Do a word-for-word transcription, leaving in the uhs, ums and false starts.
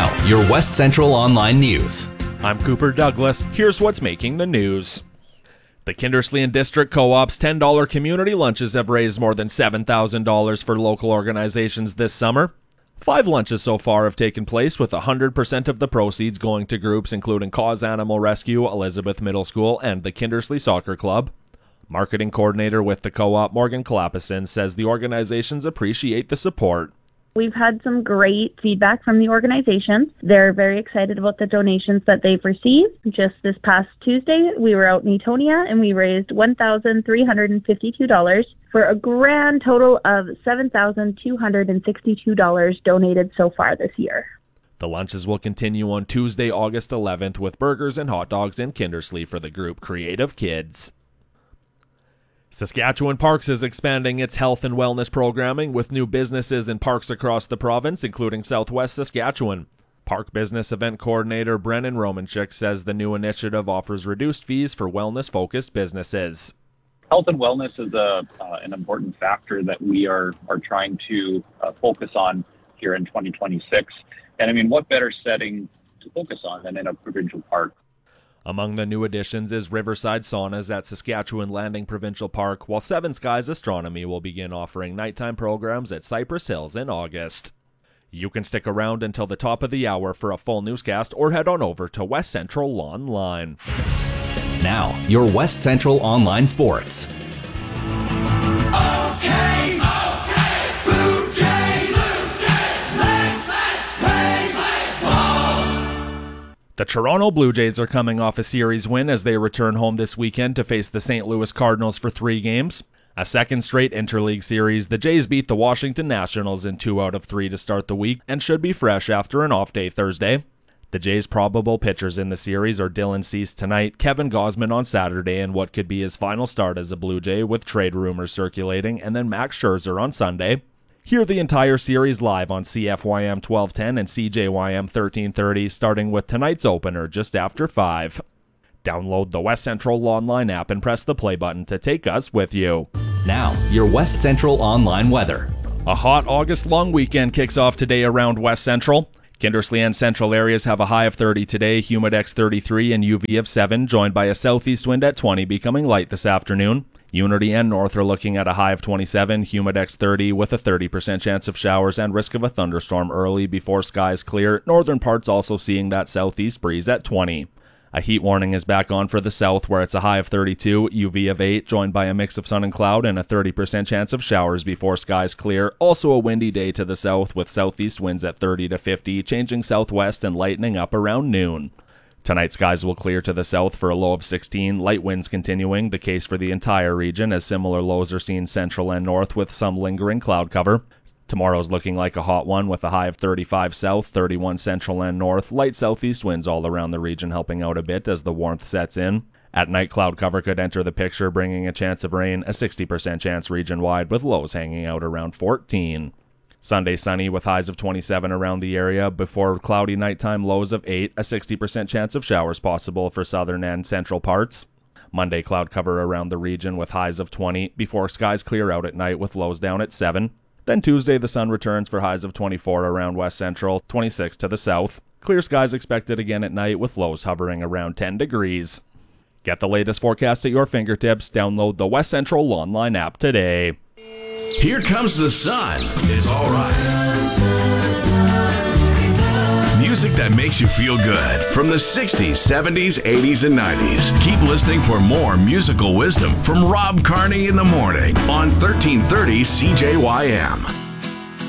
Now, your West Central Online News. I'm Cooper Douglas. Here's what's making the news. The Kindersley and District Co-op's ten dollars community lunches have raised more than seven thousand dollars for local organizations this summer. Five lunches so far have taken place, with one hundred percent of the proceeds going to groups including Cause Animal Rescue, Elizabeth Middle School, and the Kindersley Soccer Club. Marketing coordinator with the co-op, Morgan Kalapison, says the organizations appreciate the support. We've had some great feedback from the organizations. They're very excited about the donations that they've received. Just this past Tuesday, we were out in Etonia and we raised one thousand three hundred fifty-two dollars for a grand total of seven thousand two hundred sixty-two dollars donated so far this year. The lunches will continue on Tuesday, August eleventh, with burgers and hot dogs in Kindersley for the group Creative Kids. Saskatchewan Parks is expanding its health and wellness programming with new businesses and parks across the province, including Southwest Saskatchewan. Park Business Event Coordinator Brennan Romanchuk says the new initiative offers reduced fees for wellness-focused businesses. Health and wellness is a, uh, an important factor that we are, are trying to uh, focus on here in twenty twenty-six. And I mean, what better setting to focus on than in a provincial park? Among the new additions is Riverside Saunas at Saskatchewan Landing Provincial Park, while Seven Skies Astronomy will begin offering nighttime programs at Cypress Hills in August. You can stick around until the top of the hour for a full newscast or head on over to West Central Online. Now, your West Central Online Sports. Okay, okay, Blue Jays, Blue Jays, let's play, play ball. The Toronto Blue Jays are coming off a series win as they return home this weekend to face the Saint Louis Cardinals for three games. A second straight interleague series, the Jays beat the Washington Nationals in two out of three to start the week and should be fresh after an off day Thursday. The Jays' probable pitchers in the series are Dylan Cease tonight, Kevin Gausman on Saturday in what could be his final start as a Blue Jay with trade rumors circulating, and then Max Scherzer on Sunday. Hear the entire series live on C F Y M twelve ten and C J Y M thirteen thirty, starting with tonight's opener just after five. Download the West Central Online app and press the play button to take us with you. Now, your West Central Online weather. A hot August long weekend kicks off today around West Central. Kindersley and central areas have a high of thirty today, Humidex thirty-three, and U V of seven, joined by a southeast wind at twenty, becoming light this afternoon. Unity and North are looking at a high of twenty-seven, Humidex thirty, with a thirty percent chance of showers and risk of a thunderstorm early before skies clear. Northern parts also seeing that southeast breeze at twenty. A heat warning is back on for the south, where it's a high of thirty-two, U V of eight, joined by a mix of sun and cloud and a thirty percent chance of showers before skies clear. Also a windy day to the south with southeast winds at thirty to fifty, changing southwest and lightening up around noon. Tonight skies will clear to the south for a low of sixteen, light winds continuing, the case for the entire region as similar lows are seen central and north with some lingering cloud cover. Tomorrow's looking like a hot one with a high of thirty-five south, thirty-one central and north, light southeast winds all around the region helping out a bit as the warmth sets in. At night, cloud cover could enter the picture, bringing a chance of rain, a sixty percent chance region-wide with lows hanging out around fourteen. Sunday sunny with highs of twenty-seven around the area before cloudy nighttime lows of eight, a sixty percent chance of showers possible for southern and central parts. Monday cloud cover around the region with highs of twenty before skies clear out at night with lows down at seven. Then Tuesday the sun returns for highs of twenty-four around west central, twenty-six to the south. Clear skies expected again at night with lows hovering around ten degrees. Get the latest forecast at your fingertips. Download the West Central Online app today. Here comes the sun. It's all right. Music that makes you feel good from the sixties, seventies, eighties, and nineties. Keep listening for more musical wisdom from Rob Carney in the morning on thirteen thirty C J Y M.